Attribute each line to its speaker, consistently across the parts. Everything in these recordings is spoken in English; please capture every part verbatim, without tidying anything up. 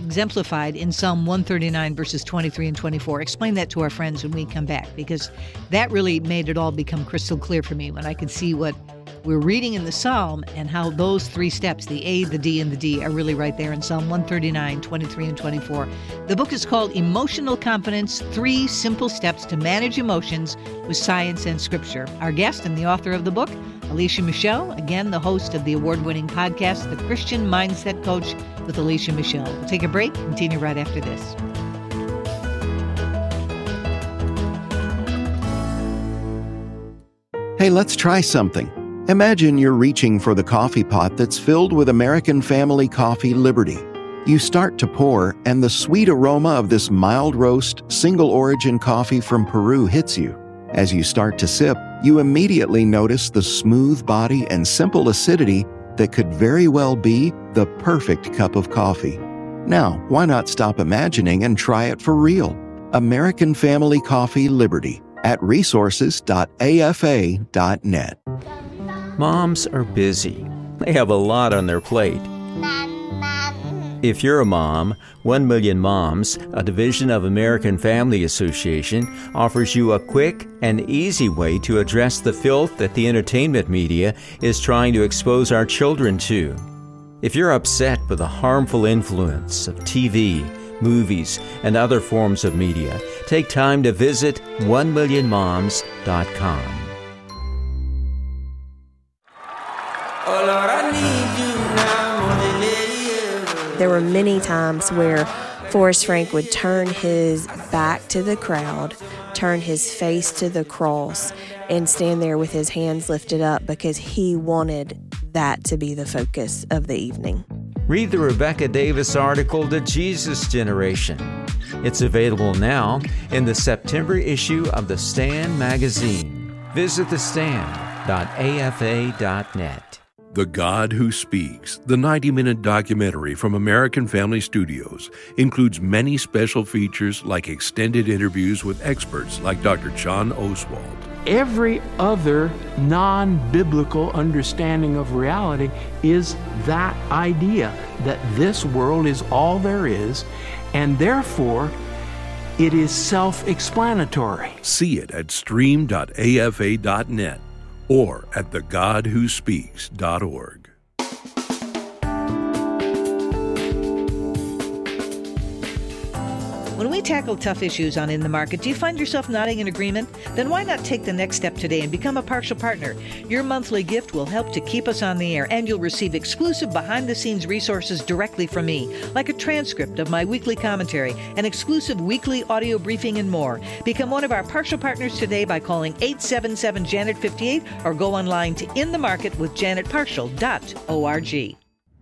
Speaker 1: exemplified in Psalm one thirty-nine, verses twenty-three and twenty-four. Explain that to our friends when we come back, because that really made it all become crystal clear for me when I could see what we're reading in the Psalm and how those three steps, the A, the D, and the D, are really right there in Psalm one thirty-nine, twenty-three and twenty-four. The book is called Emotional Confidence, Three Simple Steps to Manage Emotions with Science and Scripture. Our guest and the author of the book, Alicia Michelle, again, the host of the award-winning podcast, The Christian Mindset Coach with Alicia Michelle. We'll take a break, continue right after this.
Speaker 2: Hey, let's try something. Imagine you're reaching for the coffee pot that's filled with American Family Coffee Liberty. You start to pour, and the sweet aroma of this mild roast, single-origin coffee from Peru hits you. As you start to sip, you immediately notice the smooth body and simple acidity that could very well be the perfect cup of coffee. Now, why not stop imagining and try it for real? American Family Coffee Liberty at resources dot a f a dot net.
Speaker 3: Moms are busy. They have a lot on their plate. If you're a mom, One Million Moms, a division of American Family Association, offers you a quick and easy way to address the filth that the entertainment media is trying to expose our children to. If you're upset with the harmful influence of T V, movies, and other forms of media, take time to visit one million moms dot com.
Speaker 4: Oh Lord, I need you now more than ever.
Speaker 5: There were many times where Forrest Frank would turn his back to the crowd, turn his face to the cross, and stand there with his hands lifted up because he wanted that to be the focus of the evening.
Speaker 3: Read the Rebecca Davis article, The Jesus Generation. It's available now in the September issue of The Stand magazine. Visit the stand dot a f a dot net.
Speaker 6: The God Who Speaks, the ninety-minute documentary from American Family Studios, includes many special features like extended interviews with experts like Doctor John Oswald.
Speaker 7: Every other non-biblical understanding of reality is that idea that this world is all there is, and therefore it is self-explanatory.
Speaker 6: See it at stream dot a f a dot net or at the god who speaks dot org.
Speaker 1: When we tackle tough issues on In the Market, do you find yourself nodding in agreement? Then why not take the next step today and become a partial partner? Your monthly gift will help to keep us on the air, and you'll receive exclusive behind-the-scenes resources directly from me, like a transcript of my weekly commentary, an exclusive weekly audio briefing, and more. Become one of our partial partners today by calling eight seven seven Janet fifty-eight or go online to in the market with janet partial dot org.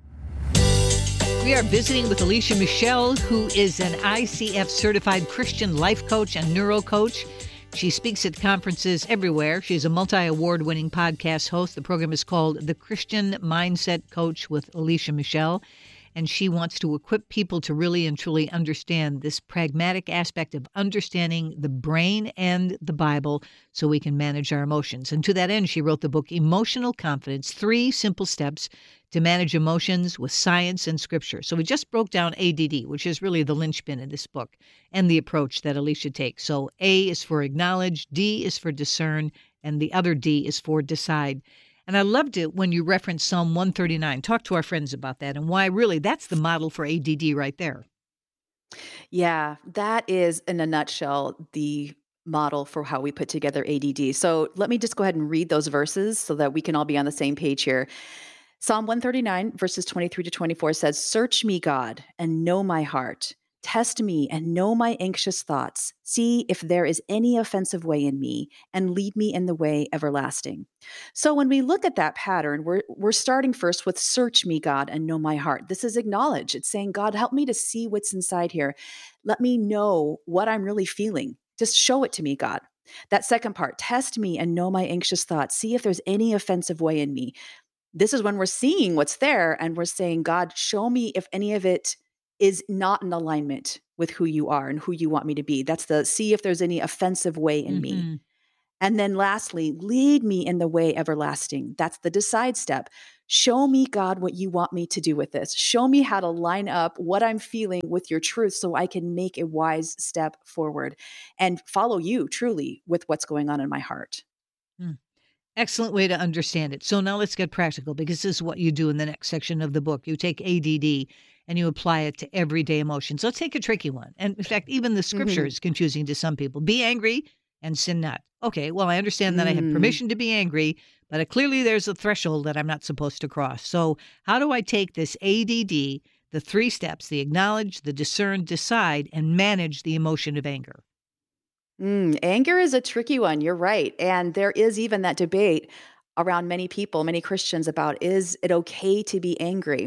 Speaker 1: We are visiting with Alicia Michelle, who is an I C F-certified Christian life coach and neuro coach. She speaks at conferences everywhere. She's a multi-award-winning podcast host. The program is called The Christian Mindset Coach with Alicia Michelle, and she wants to equip people to really and truly understand this pragmatic aspect of understanding the brain and the Bible so we can manage our emotions. And to that end, she wrote the book Emotional Confidence, Three Simple Steps to Manage Emotions with Science and Scripture. So we just broke down A D D, which is really the linchpin in this book, and the approach that Alicia takes. So A is for acknowledge, D is for discern, and the other D is for decide. And I loved it when you referenced Psalm one thirty-nine. Talk to our friends about that and why really that's the model for A D D right there.
Speaker 8: Yeah, that is, in a nutshell, the model for how we put together A D D. So let me just go ahead and read those verses so that we can all be on the same page here. Psalm one thirty-nine, verses twenty-three to twenty-four says, "Search me, God, and know my heart. Test me and know my anxious thoughts. See if there is any offensive way in me, and lead me in the way everlasting." So when we look at that pattern, we're we're starting first with "Search me, God, and know my heart." This is acknowledge. It's saying, God, help me to see what's inside here. Let me know what I'm really feeling. Just show it to me, God. That second part, test me and know my anxious thoughts. See if there's any offensive way in me. This is when we're seeing what's there and we're saying, God, show me if any of it is not in alignment with who you are and who you want me to be. That's the see if there's any offensive way in
Speaker 1: Mm-hmm.
Speaker 8: me. And then lastly, lead me in the way everlasting. That's the decide step. Show me, God, what you want me to do with this. Show me how to line up what I'm feeling with your truth so I can make a wise step forward and follow you truly with what's going on in my heart.
Speaker 1: Hmm. Excellent way to understand it. So now let's get practical, because this is what you do in the next section of the book. You take A D D and you apply it to everyday emotions. Let's take a tricky one. And in fact, even the scripture
Speaker 8: Mm-hmm.
Speaker 1: is confusing to some people. Be angry and sin not. Okay, well, I understand that I have
Speaker 8: Mm.
Speaker 1: permission to be angry, but uh, clearly there's a threshold that I'm not supposed to cross. So how do I take this A D D, the three steps, the acknowledge, the discern, decide, and manage the emotion of anger?
Speaker 8: Mm, anger is a tricky one. You're right. And there is even that debate around many people, many Christians about, is it okay to be angry?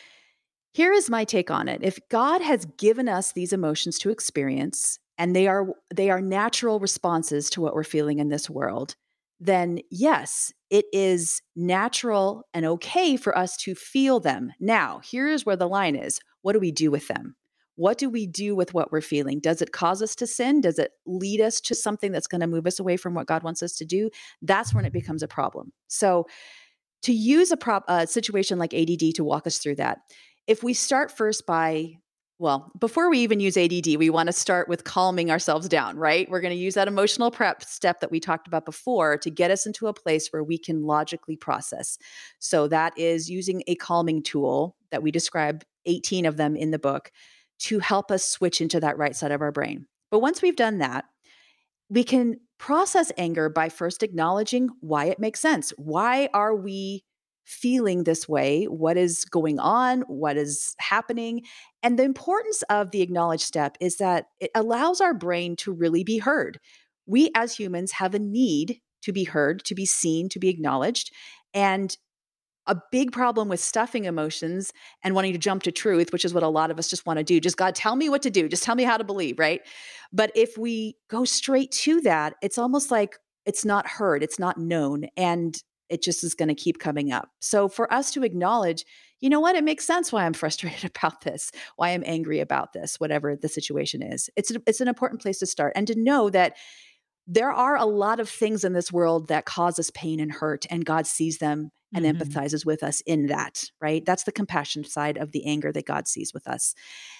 Speaker 8: Here is my take on it. If God has given us these emotions to experience, and they are they are natural responses to what we're feeling in this world, then yes, it is natural and okay for us to feel them. Now, here's where the line is. What do we do with them? What do we do with what we're feeling? Does it cause us to sin? Does it lead us to something that's going to move us away from what God wants us to do? That's when it becomes a problem. So, to use a prop a situation like A D D to walk us through that, if we start first by, well, before we even use A D D, we want to start with calming ourselves down, right? We're going to use that emotional prep step that we talked about before to get us into a place where we can logically process. So that is using a calming tool that we describe eighteen of them in the book to help us switch into that right side of our brain. But once we've done that, we can process anger by first acknowledging why it makes sense. Why are we feeling this way? What is going on? What is happening? And the importance of the acknowledge step is that it allows our brain to really be heard. We as humans have a need to be heard, to be seen, to be acknowledged. And a big problem with stuffing emotions and wanting to jump to truth, which is what a lot of us just want to do. Just, God, tell me what to do. Just tell me how to believe, right? But if we go straight to that, it's almost like it's not heard, it's not known, and it just is going to keep coming up. So for us to acknowledge, you know what, it makes sense why I'm frustrated about this, why I'm angry about this, whatever the situation is. It's, it's an important place to start. And to know that there are a lot of things in this world that cause us pain and hurt, and God sees them and
Speaker 1: Mhm.
Speaker 8: empathizes with us in that, right? That's the compassion side of the anger that God sees with us.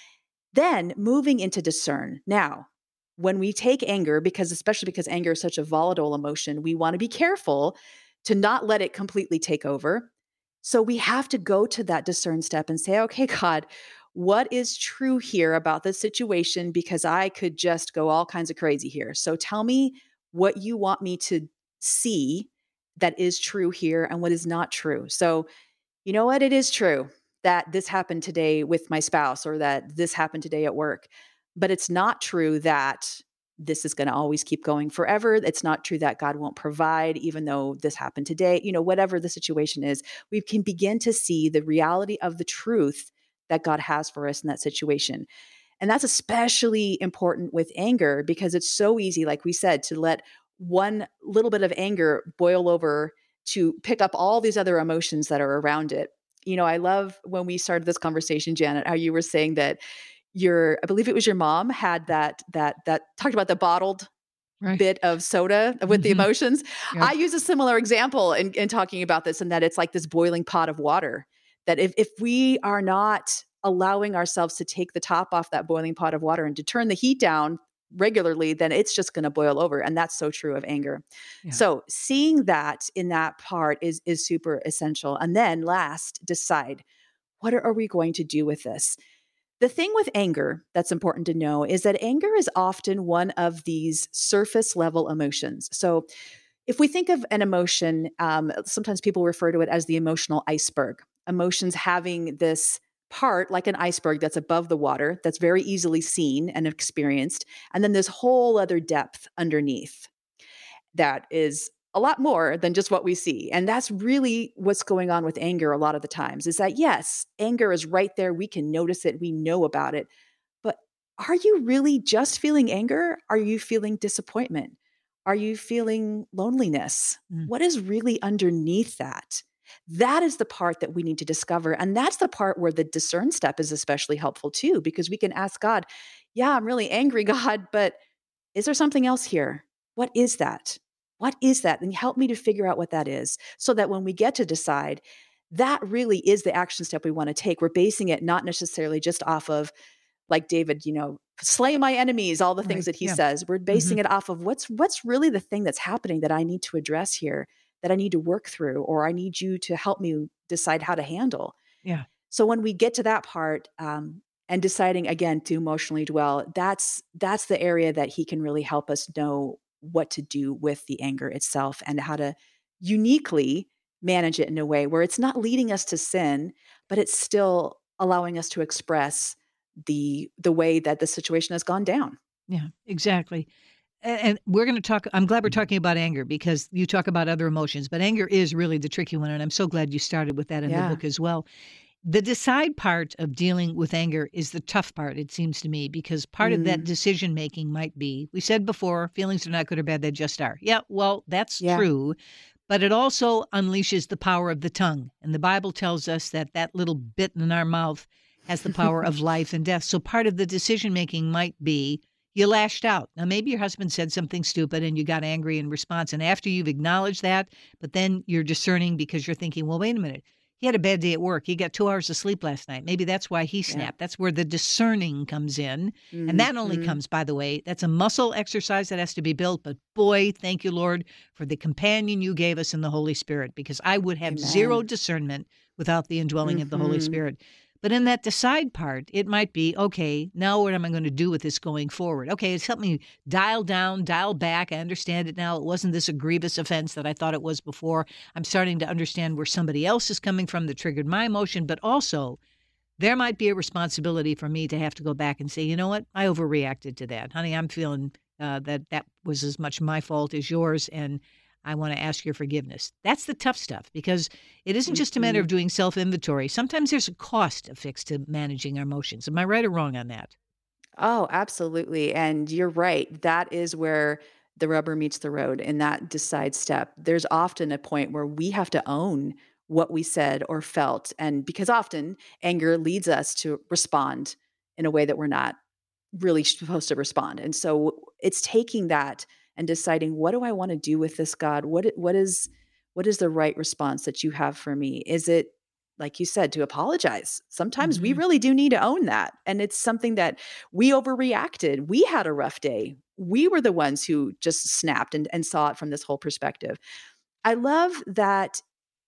Speaker 8: Then moving into discern. Now, when we take anger, because especially because anger is such a volatile emotion, we want to be careful to not let it completely take over. So we have to go to that discern step and say, okay, God, what is true here about this situation? Because I could just go all kinds of crazy here. So tell me what you want me to see that is true here and what is not true. So, you know what? It is true that this happened today with my spouse, or that this happened today at work, but it's not true that this is going to always keep going forever. It's not true that God won't provide, even though this happened today. You know, whatever the situation is, we can begin to see the reality of the truth that God has for us in that situation. And that's especially important with anger, because it's so easy, like we said, to let one little bit of anger boil over to pick up all these other emotions that are around it. You know, I love when we started this conversation, Janet, how you were saying that your, I believe it was your mom, had that, that, that talked about the bottled
Speaker 1: Right.
Speaker 8: bit of soda with the
Speaker 1: Mhm.
Speaker 8: emotions.
Speaker 1: Yep.
Speaker 8: I use a similar example in, in talking about this, and that it's like this boiling pot of water, that if, if we are not allowing ourselves to take the top off that boiling pot of water and to turn the heat down regularly, then it's just going to boil over. And that's so true of anger.
Speaker 1: Yeah.
Speaker 8: So seeing that in that part is, is super essential. And then last, decide, what are, are we going to do with this? The thing with anger that's important to know is that anger is often one of these surface level emotions. So if we think of an emotion, um, sometimes people refer to it as the emotional iceberg. Emotions having this part like an iceberg that's above the water, that's very easily seen and experienced, and then this whole other depth underneath that is a lot more than just what we see. And that's really what's going on with anger a lot of the times, is that yes, anger is right there. We can notice it. We know about it. But are you really just feeling anger? Are you feeling disappointment? Are you feeling loneliness?
Speaker 1: Mm.
Speaker 8: What is really underneath that? That is the part that we need to discover. And that's the part where the discern step is especially helpful too, because we can ask God, yeah, I'm really angry, God, but is there something else here? What is that? What is that? And help me to figure out what that is so that when we get to decide, that really is the action step we want to take. We're basing it not necessarily just off of, like David, you know, slay my enemies, all the things
Speaker 1: Right.
Speaker 8: that he
Speaker 1: Yeah.
Speaker 8: says. We're basing
Speaker 1: Mhm.
Speaker 8: it off of what's what's really the thing that's happening that I need to address here, that I need to work through, or I need you to help me decide how to handle.
Speaker 1: Yeah.
Speaker 8: So when we get to that part, um, and deciding again to emotionally dwell, that's that's the area that he can really help us know what to do with the anger itself and how to uniquely manage it in a way where it's not leading us to sin, but it's still allowing us to express the the way that the situation has gone down.
Speaker 1: Yeah, exactly. A- And we're going to talk. I'm glad we're talking about anger because you talk about other emotions, but anger is really the tricky one. And I'm so glad you started with that in the
Speaker 8: Yeah.
Speaker 1: book as well. The decide part of dealing with anger is the tough part, it seems to me, because part of that
Speaker 8: Mm.
Speaker 1: decision making might be we said before, feelings are not good or bad, they just are. Yeah, well, that's
Speaker 8: Yeah.
Speaker 1: true. But it also unleashes the power of the tongue. And the Bible tells us that that little bit in our mouth has the power of life and death. So part of the decision making might be you lashed out. Now, maybe your husband said something stupid and you got angry in response. And after you've acknowledged that, but then you're discerning because you're thinking, well, wait a minute. He had a bad day at work. He got two hours of sleep last night. Maybe that's why he
Speaker 8: Yeah.
Speaker 1: snapped. That's where the discerning comes in. And that only
Speaker 8: Mhm.
Speaker 1: comes, by the way, that's a muscle exercise that has to be built. But boy, thank you, Lord, for the companion you gave us in the Holy Spirit, because I would have zero
Speaker 8: Amen.
Speaker 1: discernment without the indwelling of the Holy
Speaker 8: Mhm.
Speaker 1: Spirit. But in that decide part, it might be, okay, now what am I going to do with this going forward? Okay, it's helped me dial down, dial back. I understand it now. It wasn't this a grievous offense that I thought it was before. I'm starting to understand where somebody else is coming from that triggered my emotion, but also there might be a responsibility for me to have to go back and say, you know what? I overreacted to that. Honey, I'm feeling uh, that that was as much my fault as yours, and I want to ask your forgiveness. That's the tough stuff because it isn't just a matter of
Speaker 8: Mhm.
Speaker 1: doing self-inventory. Sometimes there's a cost affixed to managing our emotions. Am I right or wrong on that?
Speaker 8: Oh, absolutely. And you're right. That is where the rubber meets the road in that decide step. There's often a point where we have to own what we said or felt. And because often anger leads us to respond in a way that we're not really supposed to respond. And so it's taking that and deciding, what do I want to do with this, God? What i- what is what is the right response that you have for me? Is it, like you said, to apologize? Sometimes we
Speaker 1: Mhm.
Speaker 8: really do need to own that. And it's something that we overreacted. We had a rough day. We were the ones who just snapped and, and saw it from this whole perspective. I love that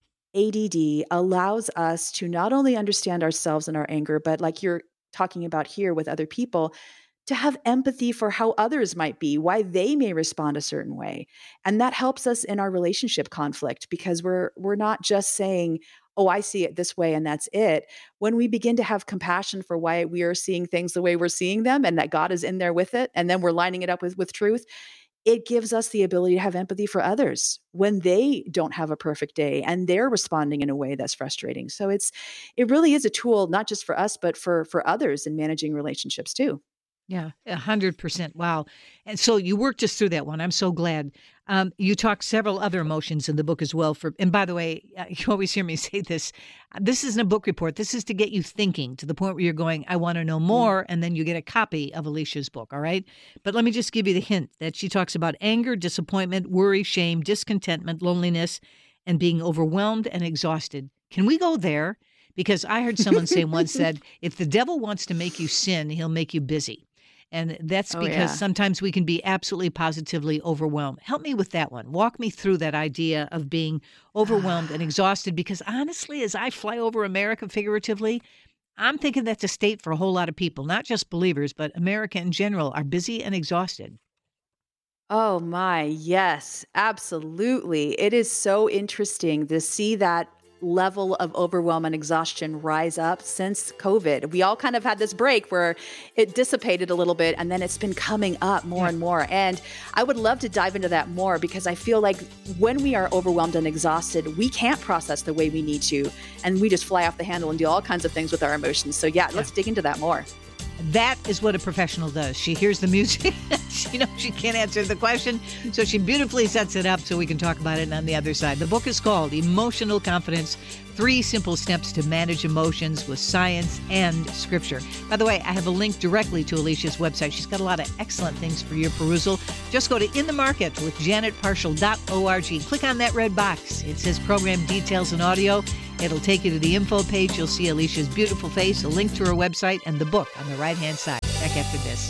Speaker 8: A D D allows us to not only understand ourselves and our anger, but like you're talking about here with other people, to have empathy for how others might be, why they may respond a certain way. And that helps us in our relationship conflict because we're we're not just saying, "Oh, I see it this way and that's it." When we begin to have compassion for why we are seeing things the way we're seeing them and that God is in there with it, and then we're lining it up with with truth, it gives us the ability to have empathy for others when they don't have a perfect day and they're responding in a way that's frustrating. So it's it really is a tool not just for us but for for others in managing relationships too.
Speaker 1: Yeah, a hundred percent. Wow. And so you worked us through that one. I'm so glad. Um, you talk several other emotions in the book as well. For and by the way, uh, you always hear me say this. uh, This isn't a book report. This is to get you thinking to the point where you're going, I want to know more, and then you get a copy of Alicia's book. All right. But let me just give you the hint that she talks about anger, disappointment, worry, shame, discontentment, loneliness, and being overwhelmed and exhausted. Can we go there? Because I heard someone say once that if the devil wants to make you sin, he'll make you busy. And that's
Speaker 8: Oh
Speaker 1: because
Speaker 8: yeah.
Speaker 1: sometimes we can be absolutely positively overwhelmed. Help me with that one. Walk me through that idea of being overwhelmed and exhausted. Because honestly, as I fly over America figuratively, I'm thinking that's a state for a whole lot of people, not just believers, but America in general are busy and exhausted.
Speaker 8: Oh my, yes, absolutely. It is so interesting to see that level of overwhelm and exhaustion rise up since COVID. We all kind of had this break where it dissipated a little bit and then it's been coming up more
Speaker 1: Yeah.
Speaker 8: and more. And I would love to dive into that more because I feel like when we are overwhelmed and exhausted, we can't process the way we need to. And we just fly off the handle and do all kinds of things with our emotions. So yeah, let's dig into that more.
Speaker 1: That is what a professional does. She hears the music. She knows she can't answer the question, so she beautifully sets it up so we can talk about it on the other side. The book is called Emotional Confidence, Three Simple Steps to Manage Emotions with Science and Scripture. By the way, I have a link directly to Alicia's website. She's got a lot of excellent things for your perusal. Just go to In the Market with janet parshall dot org. Click on that red box. It says Program Details and Audio. It'll take you to the info page. You'll see Alicia's beautiful face, a link to her website, and the book on the right-hand side. Back after this.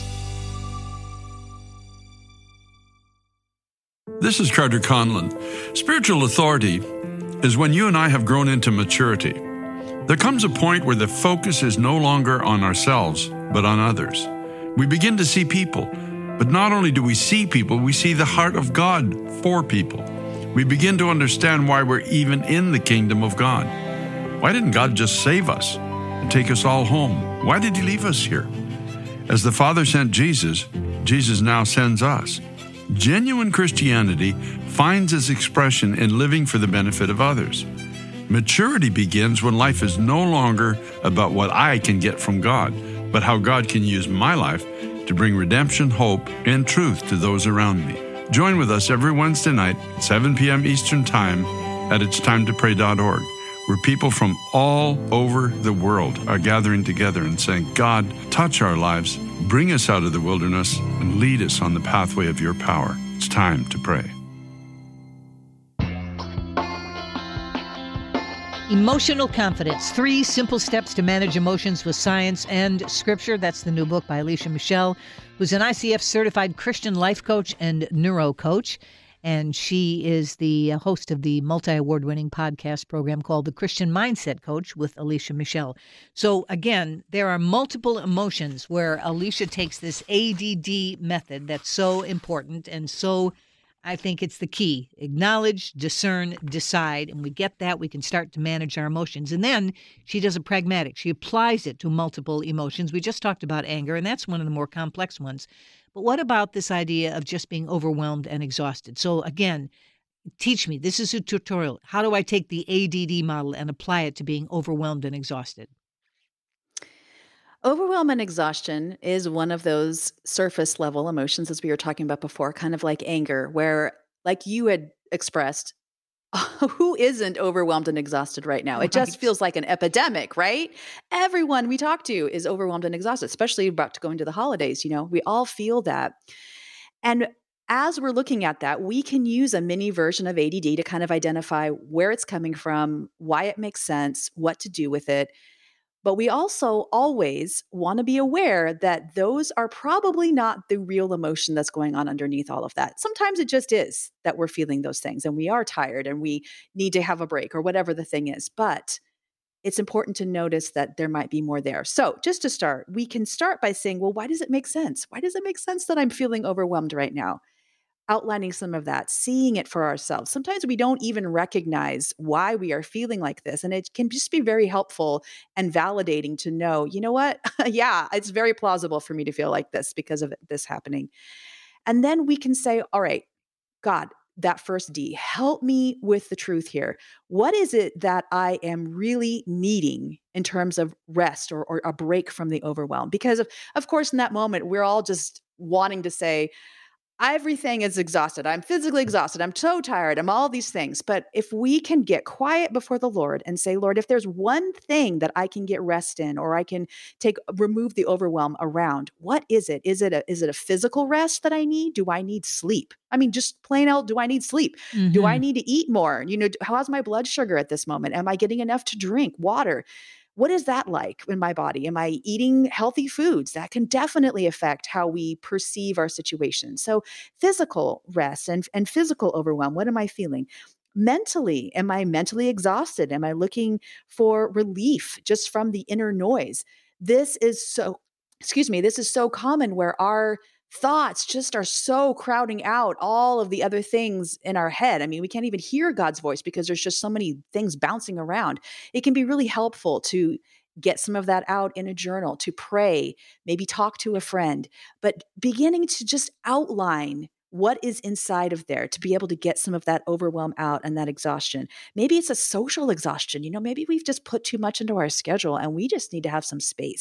Speaker 9: This is Carter Conlon. Spiritual authority is when you and I have grown into maturity. There comes a point where the focus is no longer on ourselves, but on others. We begin to see people, but not only do we see people, we see the heart of God for people. We begin to understand why we're even in the kingdom of God. Why didn't God just save us and take us all home? Why did he leave us here? As the Father sent Jesus, Jesus now sends us. Genuine Christianity finds its expression in living for the benefit of others. Maturity begins when life is no longer about what I can get from God, but how God can use my life to bring redemption, hope, and truth to those around me. Join with us every Wednesday night at seven p.m. Eastern Time at its time to pray dot org, where people from all over the world are gathering together and saying, God, touch our lives, bring us out of the wilderness, and lead us on the pathway of your power. It's time to pray.
Speaker 1: Emotional Confidence, Three Simple Steps to Manage Emotions with Science and Scripture. That's the new book by Alicia Michelle, who's an I C F-certified Christian life coach and neuro coach. And she is the host of the multi-award-winning podcast program called The Christian Mindset Coach with Alicia Michelle. So again, there are multiple emotions where Alicia takes this A D D method that's so important and so, I think it's the key. Acknowledge, discern, decide, and we get that, we can start to manage our emotions. And then she does a pragmatic. She applies it to multiple emotions. We just talked about anger, and that's one of the more complex ones. But what about this idea of just being overwhelmed and exhausted? So again, teach me. This is a tutorial. How do I take the A D D model and apply it to being overwhelmed and exhausted?
Speaker 8: Overwhelm and exhaustion is one of those surface level emotions, as we were talking about before, kind of like anger, where, like you had expressed, who isn't overwhelmed and exhausted right now? It just feels like an epidemic, right? Everyone we talk to is overwhelmed and exhausted, especially about to go into the holidays. You know, we all feel that. And as we're looking at that, we can use a mini version of A D D to kind of identify where it's coming from, why it makes sense, what to do with it. But we also always want to be aware that those are probably not the real emotion that's going on underneath all of that. Sometimes it just is that we're feeling those things and we are tired and we need to have a break or whatever the thing is. But it's important to notice that there might be more there. So just to start, we can start by saying, well, why does it make sense? Why does it make sense that I'm feeling overwhelmed right now? Outlining some of that, seeing it for ourselves. Sometimes we don't even recognize why we are feeling like this. And it can just be very helpful and validating to know, you know what? Yeah, it's very plausible for me to feel like this because of this happening. And then we can say, all right, God, that first D, help me with the truth here. What is it that I am really needing in terms of rest or, or a break from the overwhelm? Because of, of course, in that moment, we're all just wanting to say, everything is exhausted. I'm physically exhausted. I'm so tired. I'm all these things. But if we can get quiet before the Lord and say, Lord, if there's one thing that I can get rest in, or I can take, remove the overwhelm around, what is it? Is it a, is it a physical rest that I need? Do I need sleep? I mean, just plain out, do I need sleep? Mm-hmm. Do I need to eat more? You know, how's my blood sugar at this moment? Am I getting enough to drink water? What is that like in my body? Am I eating healthy foods? That can definitely affect how we perceive our situation. So physical rest and, and physical overwhelm, what am I feeling? Mentally, am I mentally exhausted? Am I looking for relief just from the inner noise? This is so, excuse me, this is so common where our thoughts just are so crowding out all of the other things in our head. I mean, we can't even hear God's voice because there's just so many things bouncing around. It can be really helpful to get some of that out in a journal, to pray, maybe talk to a friend, but beginning to just outline what is inside of there to be able to get some of that overwhelm out and that exhaustion. Maybe it's a social exhaustion. You know, maybe we've just put too much into our schedule and we just need to have some space.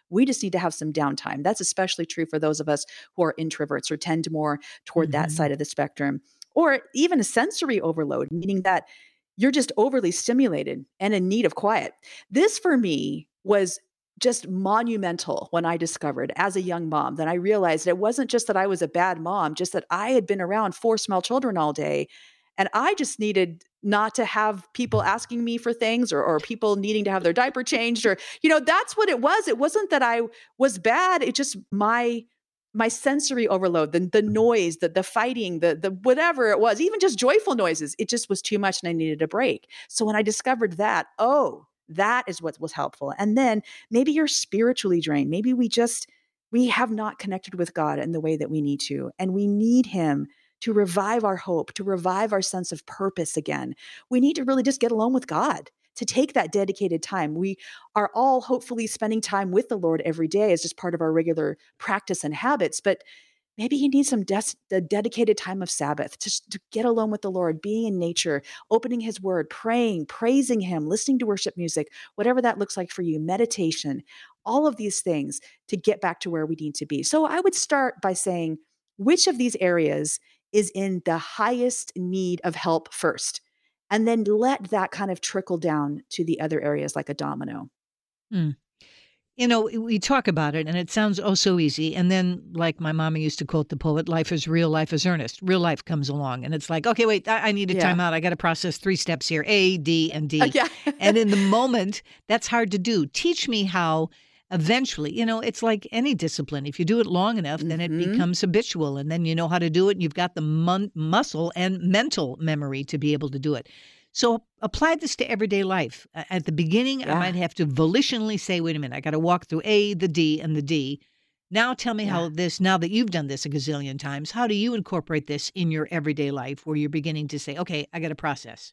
Speaker 8: We just need to have some downtime. That's especially true for those of us who are introverts or tend more toward mm-hmm. that side of the spectrum. Or even a sensory overload, meaning that you're just overly stimulated and in need of quiet. This for me was just monumental when I discovered as a young mom that I realized it wasn't just that I was a bad mom, just that I had been around four small children all day. And I just needed not to have people asking me for things or, or people needing to have their diaper changed or, you know, that's what it was. It wasn't that I was bad. It just my my sensory overload, the, the noise, the, the fighting, the, the whatever it was, even just joyful noises, it just was too much and I needed a break. So when I discovered that, oh, that is what was helpful. And then maybe you're spiritually drained. Maybe we just, we have not connected with God in the way that we need to. And we need him to revive our hope, to revive our sense of purpose again. We need to really just get alone with God, to take that dedicated time. We are all hopefully spending time with the Lord every day as just part of our regular practice and habits, but maybe you need some des- a dedicated time of Sabbath to, to get alone with the Lord, being in nature, opening his word, praying, praising him, listening to worship music, whatever that looks like for you, meditation, all of these things to get back to where we need to be. So I would start by saying, which of these areas is in the highest need of help first? And then let that kind of trickle down to the other areas like a domino.
Speaker 1: Hmm. You know, we talk about it and it sounds oh so easy. And then, like my mama used to quote the poet, life is real, life is earnest. Real life comes along and it's like, okay, wait, I, I need a
Speaker 8: Yeah.
Speaker 1: timeout. I got to process three steps here, A, D, and D.
Speaker 8: Uh, yeah.
Speaker 1: And in the moment, that's hard to do. Teach me how eventually, you know, it's like any discipline. If you do it long enough, then it
Speaker 8: Mhm.
Speaker 1: becomes habitual and then you know how to do it. And you've got the mun- muscle and mental memory to be able to do it. So apply this to everyday life. A- At the beginning, I
Speaker 8: Yeah.
Speaker 1: might have to volitionally say, wait a minute, I got to walk through A, the D, and the D. Now tell me how
Speaker 8: Yeah.
Speaker 1: this, now that you've done this a gazillion times, how do you incorporate this in your everyday life where you're beginning to say, okay, I got to process?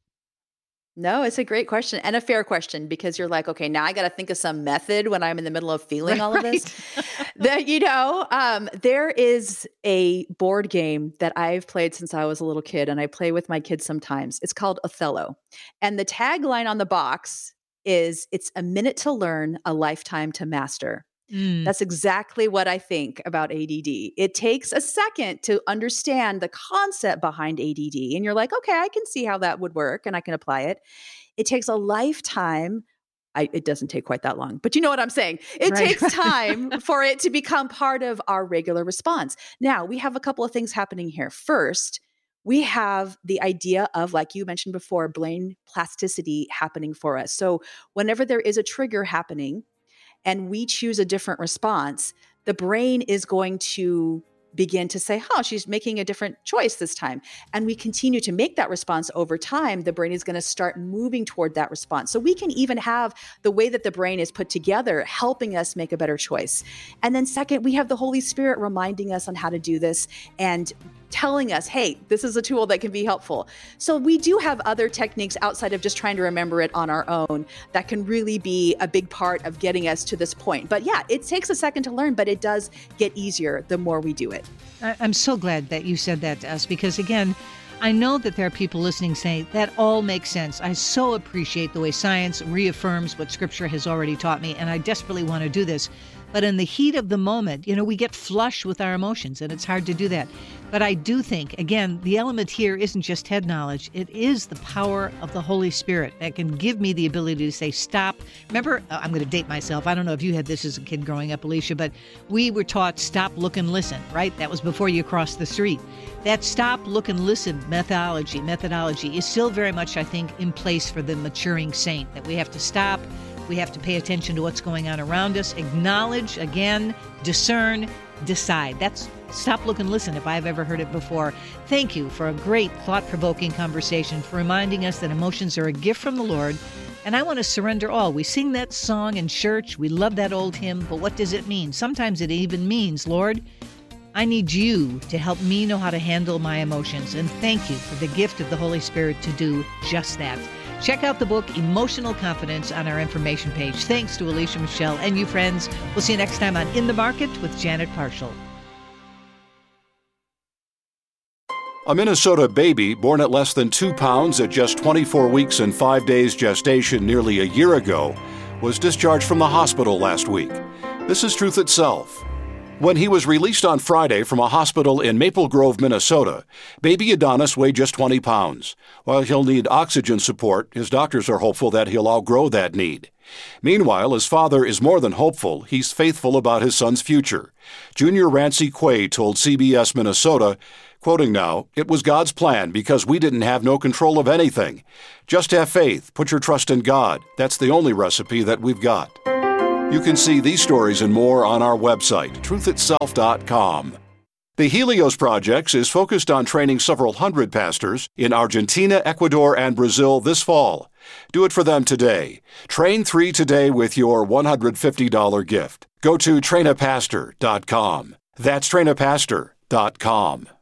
Speaker 8: No, it's a great question and a fair question because you're like, okay, now I got to think of some method when I'm in the middle of feeling all of this. That, you know, um, there is a board game that I've played since I was a little kid and I play with my kids sometimes. It's called Othello. And the tagline on the box is, it's a minute to learn, a lifetime to master.
Speaker 1: Mm.
Speaker 8: That's exactly what I think about A D D. It takes a second to understand the concept behind A D D. And you're like, okay, I can see how that would work and I can apply it. It takes a lifetime. I, it doesn't take quite that long, but you know what I'm saying? It
Speaker 1: Right.
Speaker 8: takes time for it to become part of our regular response. Now, we have a couple of things happening here. First, we have the idea of, like you mentioned before, brain plasticity happening for us. So whenever there is a trigger happening, and we choose a different response, the brain is going to begin to say, oh, she's making a different choice this time. And we continue to make that response over time. The brain is going to start moving toward that response. So we can even have the way that the brain is put together helping us make a better choice. And then second, we have the Holy Spirit reminding us on how to do this and telling us, hey, this is a tool that can be helpful. So we do have other techniques outside of just trying to remember it on our own that can really be a big part of getting us to this point. But yeah, it takes a second to learn, but it does get easier the more we do it.
Speaker 1: I- I'm so glad that you said that to us because, again, I know that there are people listening saying that all makes sense. I so appreciate the way science reaffirms what Scripture has already taught me, and I desperately want to do this. But in the heat of the moment, you know, we get flush with our emotions, and it's hard to do that. But I do think, again, the element here isn't just head knowledge. It is the power of the Holy Spirit that can give me the ability to say, stop. Remember, I'm going to date myself. I don't know if you had this as a kid growing up, Alicia, but we were taught stop, look, and listen, right? That was before you crossed the street. That stop, look, and listen methodology, methodology is still very much, I think, in place for the maturing saint, that we have to stop. We have to pay attention to what's going on around us, acknowledge, again, discern, decide. That's stop, look, and listen if I've ever heard it before. Thank you for a great, thought-provoking conversation, for reminding us that emotions are a gift from the Lord, and I want to surrender all. We sing that song in church. We love that old hymn, but what does it mean? Sometimes it even means, Lord, I need you to help me know how to handle my emotions, and thank you for the gift of the Holy Spirit to do just that. Check out the book, Emotional Confidence, on our information page. Thanks to Alicia Michelle and you, friends. We'll see you next time on In the Market with Janet Parshall.
Speaker 10: A Minnesota baby born at less than two pounds at just twenty-four weeks and five days gestation nearly a year ago was discharged from the hospital last week. This is Truth Itself. When he was released on Friday from a hospital in Maple Grove, Minnesota, baby Adonis weighed just twenty pounds. While he'll need oxygen support, his doctors are hopeful that he'll outgrow that need. Meanwhile, his father is more than hopeful. He's faithful about his son's future. Junior Rancy Quay told C B S Minnesota, quoting now, "It was God's plan because we didn't have no control of anything. Just have faith. Put your trust in God. That's the only recipe that we've got." You can see these stories and more on our website, truth itself dot com. The Helios Project is focused on training several hundred pastors in Argentina, Ecuador, and Brazil this fall. Do it for them today. Train three today with your one hundred fifty dollars gift. Go to train a pastor dot com. That's train a pastor dot com.